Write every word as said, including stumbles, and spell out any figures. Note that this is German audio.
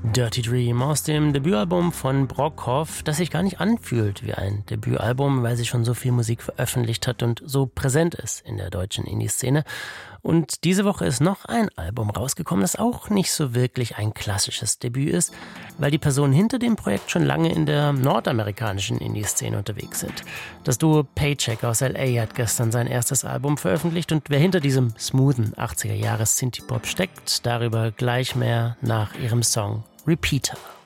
Dirty Dream aus dem Debütalbum von Brockhoff, das sich gar nicht anfühlt wie ein Debütalbum, weil sie schon so viel Musik veröffentlicht hat und so präsent ist in der deutschen Indie-Szene. Und diese Woche ist noch ein Album rausgekommen, das auch nicht so wirklich ein klassisches Debüt ist, weil die Personen hinter dem Projekt schon lange in der nordamerikanischen Indie-Szene unterwegs sind. Das Duo Paycheck aus L A hat gestern sein erstes Album veröffentlicht und wer hinter diesem smoothen achtziger Jahres Synthie-Pop steckt, darüber gleich mehr nach ihrem Song Repeater.